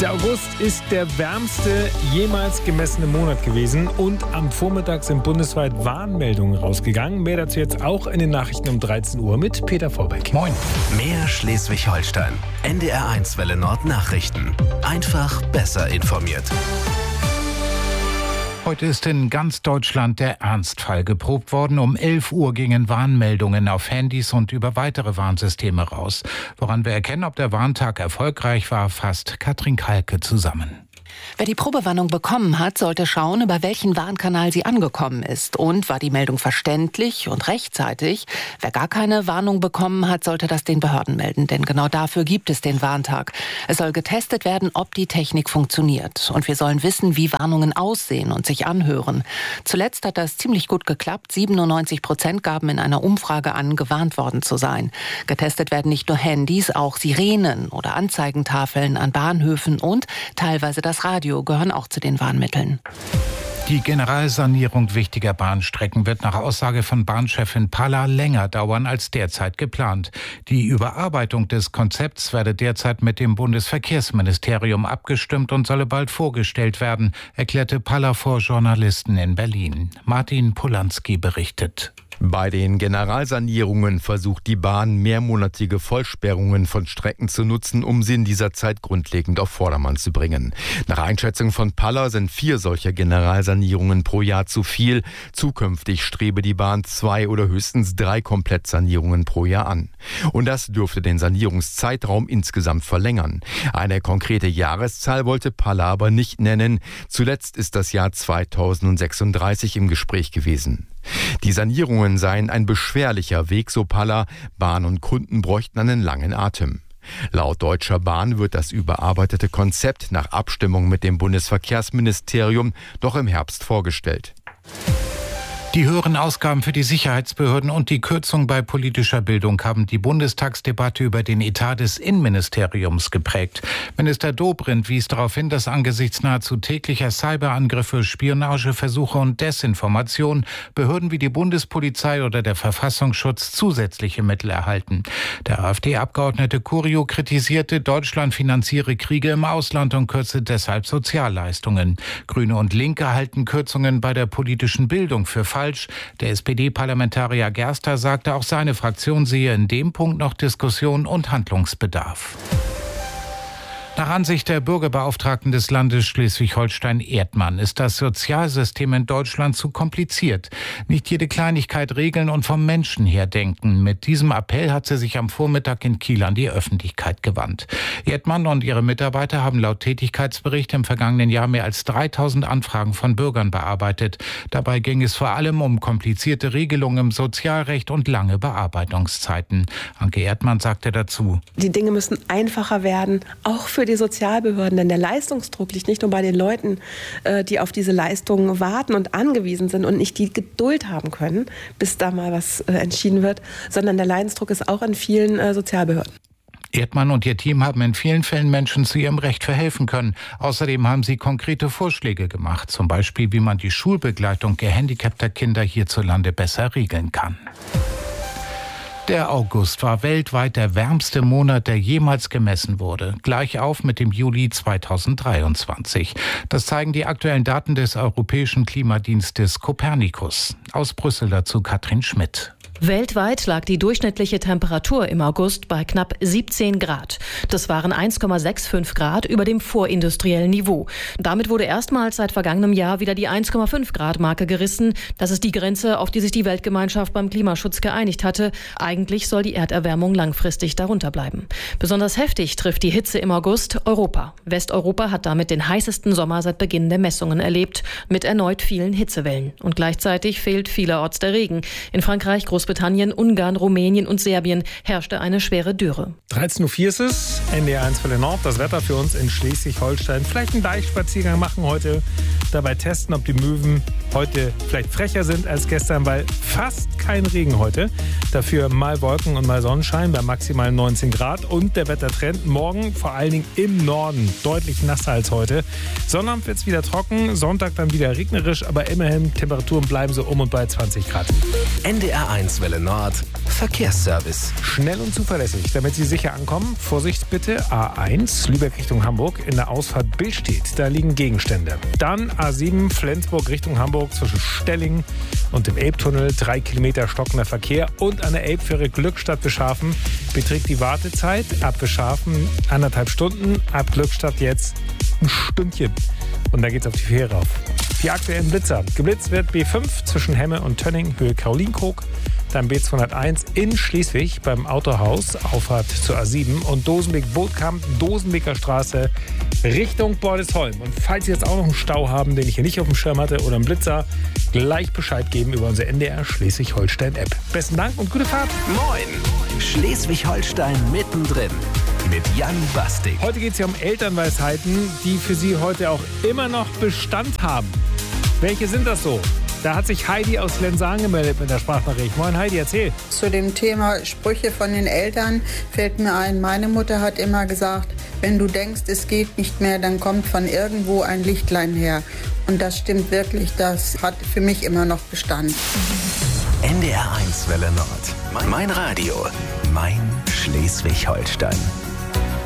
Der August ist der wärmste jemals gemessene Monat gewesen und am Vormittag sind bundesweit Warnmeldungen rausgegangen. Mehr dazu jetzt auch in den Nachrichten um 13 Uhr mit Peter Vorbeck. Moin. Mehr Schleswig-Holstein. NDR1 Welle Nord Nachrichten. Einfach besser informiert. Heute ist in ganz Deutschland der Ernstfall geprobt worden. Um 11 Uhr gingen Warnmeldungen auf Handys und über weitere Warnsysteme raus. Woran wir erkennen, ob der Warntag erfolgreich war, fasst Katrin Kalke zusammen. Wer die Probewarnung bekommen hat, sollte schauen, über welchen Warnkanal sie angekommen ist. Und war die Meldung verständlich und rechtzeitig? Wer gar keine Warnung bekommen hat, sollte das den Behörden melden. Denn genau dafür gibt es den Warntag. Es soll getestet werden, ob die Technik funktioniert. Und wir sollen wissen, wie Warnungen aussehen und sich anhören. Zuletzt hat das ziemlich gut geklappt. 97% gaben in einer Umfrage an, gewarnt worden zu sein. Getestet werden nicht nur Handys, auch Sirenen oder Anzeigentafeln an Bahnhöfen und teilweise das Radio gehören auch zu den Warnmitteln. Die Generalsanierung wichtiger Bahnstrecken wird nach Aussage von Bahnchefin Palla länger dauern als derzeit geplant. Die Überarbeitung des Konzepts werde derzeit mit dem Bundesverkehrsministerium abgestimmt und solle bald vorgestellt werden, erklärte Palla vor Journalisten in Berlin. Martin Polanski berichtet. Bei den Generalsanierungen versucht die Bahn, mehrmonatige Vollsperrungen von Strecken zu nutzen, um sie in dieser Zeit grundlegend auf Vordermann zu bringen. Nach Einschätzung von Palla sind 4 solcher Generalsanierungen pro Jahr zu viel. Zukünftig strebe die Bahn 2 oder höchstens 3 Komplettsanierungen pro Jahr an. Und das dürfte den Sanierungszeitraum insgesamt verlängern. Eine konkrete Jahreszahl wollte Palla aber nicht nennen. Zuletzt ist das Jahr 2036 im Gespräch gewesen. Die Sanierungen seien ein beschwerlicher Weg, so Palla. Bahn und Kunden bräuchten einen langen Atem. Laut Deutscher Bahn wird das überarbeitete Konzept nach Abstimmung mit dem Bundesverkehrsministerium noch im Herbst vorgestellt. Die höheren Ausgaben für die Sicherheitsbehörden und die Kürzung bei politischer Bildung haben die Bundestagsdebatte über den Etat des Innenministeriums geprägt. Minister Dobrindt wies darauf hin, dass angesichts nahezu täglicher Cyberangriffe, Spionageversuche und Desinformation Behörden wie die Bundespolizei oder der Verfassungsschutz zusätzliche Mittel erhalten. Der AfD-Abgeordnete Curio kritisierte, Deutschland finanziere Kriege im Ausland und kürze deshalb Sozialleistungen. Grüne und Linke halten Kürzungen bei der politischen Bildung für falsch. Der SPD-Parlamentarier Gerster sagte, auch seine Fraktion sehe in dem Punkt noch Diskussion und Handlungsbedarf. Nach Ansicht der Bürgerbeauftragten des Landes Schleswig-Holstein Erdmann ist das Sozialsystem in Deutschland zu kompliziert. Nicht jede Kleinigkeit regeln und vom Menschen her denken. Mit diesem Appell hat sie sich am Vormittag in Kiel an die Öffentlichkeit gewandt. Erdmann und ihre Mitarbeiter haben laut Tätigkeitsbericht im vergangenen Jahr mehr als 3000 Anfragen von Bürgern bearbeitet. Dabei ging es vor allem um komplizierte Regelungen im Sozialrecht und lange Bearbeitungszeiten. Anke Erdmann sagte dazu: Die Dinge müssen einfacher werden, auch für die Sozialbehörden, denn der Leistungsdruck liegt nicht nur bei den Leuten, die auf diese Leistungen warten und angewiesen sind und nicht die Geduld haben können, bis da mal was entschieden wird, sondern der Leidensdruck ist auch in vielen Sozialbehörden. Erdmann und ihr Team haben in vielen Fällen Menschen zu ihrem Recht verhelfen können. Außerdem haben sie konkrete Vorschläge gemacht, zum Beispiel, wie man die Schulbegleitung gehandicapter Kinder hierzulande besser regeln kann. Der August war weltweit der wärmste Monat, der jemals gemessen wurde. Gleich auf mit dem Juli 2023. Das zeigen die aktuellen Daten des Europäischen Klimadienstes Copernicus. Aus Brüssel dazu Katrin Schmidt. Weltweit lag die durchschnittliche Temperatur im August bei knapp 17 Grad. Das waren 1,65 Grad über dem vorindustriellen Niveau. Damit wurde erstmals seit vergangenem Jahr wieder die 1,5 Grad Marke gerissen. Das ist die Grenze, auf die sich die Weltgemeinschaft beim Klimaschutz geeinigt hatte. Eigentlich soll die Erderwärmung langfristig darunter bleiben. Besonders heftig trifft die Hitze im August Europa. Westeuropa hat damit den heißesten Sommer seit Beginn der Messungen erlebt, mit erneut vielen Hitzewellen. Und gleichzeitig fehlt vielerorts der Regen. In Frankreich, Großbritannien, Ungarn, Rumänien und Serbien herrschte eine schwere Dürre. 13.04 Uhr ist es, NDR1 Welle Nord, das Wetter für uns in Schleswig-Holstein. Vielleicht einen Deichspaziergang machen heute, dabei testen, ob die Möwen heute vielleicht frecher sind als gestern, weil fast kein Regen heute. Dafür mal Wolken und mal Sonnenschein bei maximal 19 Grad. Und der Wettertrend morgen vor allen Dingen im Norden deutlich nasser als heute. Sonnabend wird es wieder trocken, Sonntag dann wieder regnerisch, aber immerhin Temperaturen bleiben so um und bei 20 Grad. NDR1 Welle Nord, Verkehrsservice. Schnell und zuverlässig, damit Sie sicher ankommen. Vorsicht bitte, A1, Lübeck Richtung Hamburg, in der Ausfahrt Billstedt. Da liegen Gegenstände. Dann A7, Flensburg Richtung Hamburg zwischen Stellingen und dem Elbtunnel. 3 Kilometer stockender Verkehr. Und an der Elbfähre Glückstadt Bischhafen beträgt die Wartezeit ab Bischhafen 1,5 Stunden. Ab Glückstadt jetzt ein Stündchen. Und da geht's auf die Fähre rauf. Die aktuellen Blitzer. Geblitzt wird B5 zwischen Hemme und Tönning, Höhe Karolinkrog. Dann B201 in Schleswig beim Autohaus, Auffahrt zur A7 und Dosenbeek-Bootkamp, Dosenbeker Straße Richtung Bordesholm. Und falls Sie jetzt auch noch einen Stau haben, den ich hier nicht auf dem Schirm hatte oder einen Blitzer, gleich Bescheid geben über unsere NDR Schleswig-Holstein-App. Besten Dank und gute Fahrt. Moin! Schleswig-Holstein mittendrin mit Jan Bastik. Heute geht es ja um Elternweisheiten, die für Sie heute auch immer noch Bestand haben. Welche sind das so? Da hat sich Heidi aus Lenz angemeldet mit der Sprachnachricht. Moin Heidi, erzähl. Zu dem Thema Sprüche von den Eltern fällt mir ein, meine Mutter hat immer gesagt, wenn du denkst, es geht nicht mehr, dann kommt von irgendwo ein Lichtlein her. Und das stimmt wirklich, das hat für mich immer noch Bestand. NDR1 Welle Nord. Mein Radio. Mein Schleswig-Holstein.